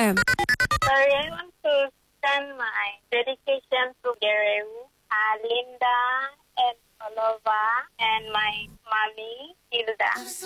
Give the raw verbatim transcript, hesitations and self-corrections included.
FM. Sorry, I want to send my dedication to Guerrero, uh, Linda, and Olova, and my mommy, Hilda.